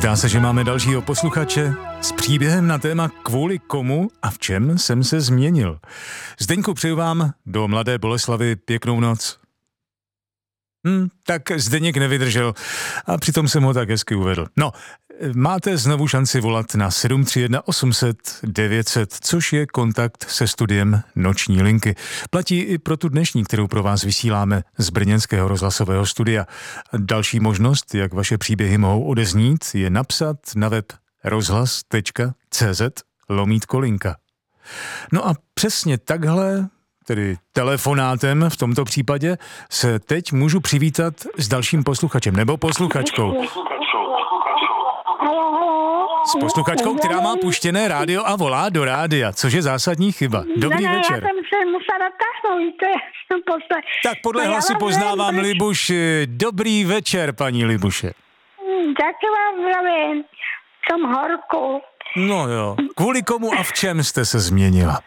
Zdá se, že máme dalšího posluchače s příběhem na téma kvůli komu a v čem jsem se změnil. Zdeňku, přeju vám do Mladé Boleslavi pěknou noc. Tak Zdeněk nevydržel a přitom jsem ho tak hezky uvedl. No, máte znovu šanci volat na 731 800 900, což je kontakt se studiem Noční linky. Platí i pro tu dnešní, kterou pro vás vysíláme z brněnského rozhlasového studia. Další možnost, jak vaše příběhy mohou odeznít, je napsat na web rozhlas.cz/linka. No a přesně takhle, tedy telefonátem v tomto případě, se teď můžu přivítat s dalším posluchačem, nebo posluchačkou. S posluchačkou, která má puštěné rádio a volá do rádia, což je zásadní chyba. Dobrý večer. Já jsem se musela natáhnout, to je Tak podle hlasu poznávám Libuš. Dobrý večer, paní Libuše. Taky vám zdravím, v tom horku. No jo, kvůli komu a v čem jste se změnila?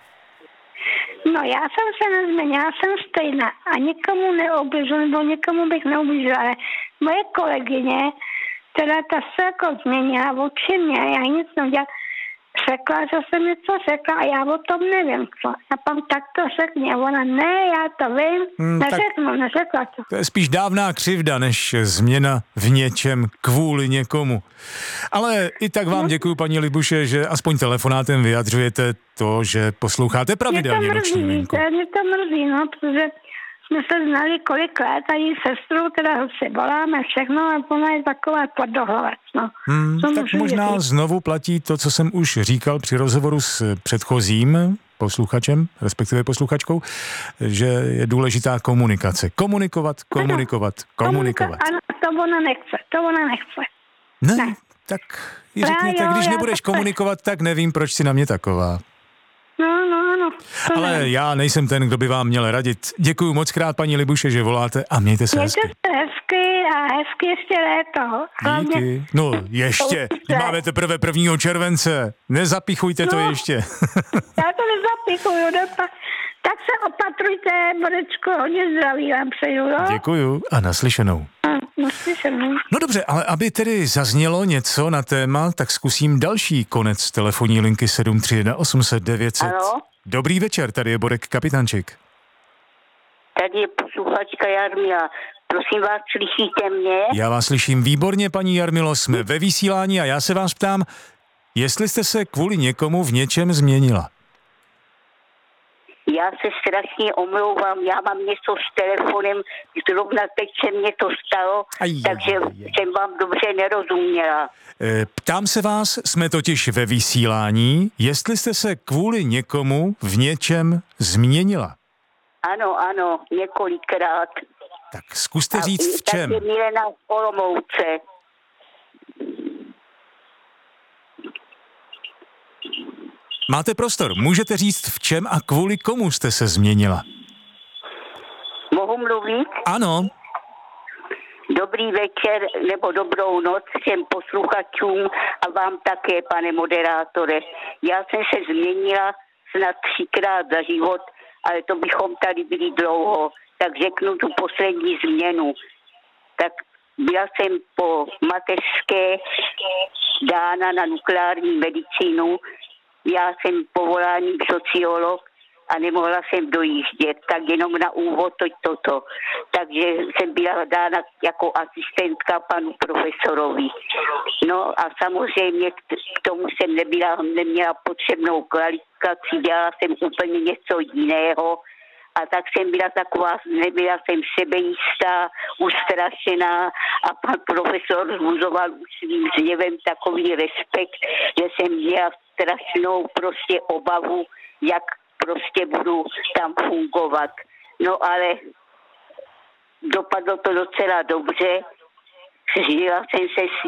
No já jsem se nezměnila, já jsem stejná a nikomu neubližuji, nebo nikomu bych neubližila, ale moje kolegyně, která ta se jako změnila vůči mě, já nic nedělala, řekla, že jsem něco řekla a já o tom nevím co. A pan tak to řekne, ona ne, já to vím, neřekla to. To je spíš dávná křivda, než změna v něčem kvůli někomu. Ale i tak vám děkuju, paní Libuše, že aspoň telefonátem vyjadřujete to, že posloucháte pravidelně Noční linku. Mě to mrzí, no, protože jsme se znali kolik let a její sestru, teda se voláme všechno a ona je taková tvrdohlavec, no. Tak možná znovu platí to, co jsem už říkal při rozhovoru s předchozím posluchačem, respektive posluchačkou, že je důležitá komunikace. Komunikovat. Ano, to ona nechce. Ne. Tak ji řekněte, když nebudeš komunikovat, tak nevím, proč si na mě taková. No. Ale já nejsem ten, kdo by vám měl radit. Děkuju moc krát, paní Libuše, že voláte a mějte se hezky. Mějte se hezky a hezky ještě léto. Díky. No ještě, máme teprve 1. července. Nezapichujte to ještě. Já to nezapichuju, tak se opatrujte, Borečko, hodně zdraví vám přeju, jo? Děkuju a naslyšenou. No dobře, ale aby tedy zaznělo něco na téma, tak zkusím další konec telefonní linky 731 800 900. Ano? Dobrý večer, tady je Borek Kapitančik. Tady je posluchačka Jarmila. Prosím vás, slyšíte mě? Já vás slyším výborně, paní Jarmilo, jsme ve vysílání a já se vás ptám, jestli jste se kvůli někomu v něčem změnila. Já se strašně omlouvám, já mám něco s telefonem, zrovna teď se mě to stalo, takže jsem vám dobře nerozuměla. Ptám se vás, jsme totiž ve vysílání, jestli jste se kvůli někomu v něčem změnila. Ano, několikrát. Tak zkuste říct v čem. Tak je Milena v Olomouce. Máte prostor, můžete říct v čem a kvůli komu jste se změnila. Mohu mluvit? Ano. Dobrý večer nebo dobrou noc všem posluchačům a vám také, pane moderátore. Já jsem se změnila snad 3krát za život, ale to bychom tady byli dlouho, tak řeknu tu poslední změnu. Tak byla jsem po mateřské dána na nukleární medicínu. Já jsem povoláním sociolog a nemohla jsem dojíždět, tak jenom na úvod toto. Takže jsem byla dána jako asistentka panu profesorovi. No a samozřejmě k tomu jsem neměla potřebnou kvalifikaci, dělala jsem úplně něco jiného. A tak jsem byla nebyla jsem sebejistá, ustrašená a pan profesor vzbuzoval už svým zněvem takový respekt, že jsem měla strašnou prostě obavu, jak prostě budu tam fungovat. No ale dopadlo to docela dobře, žila jsem se s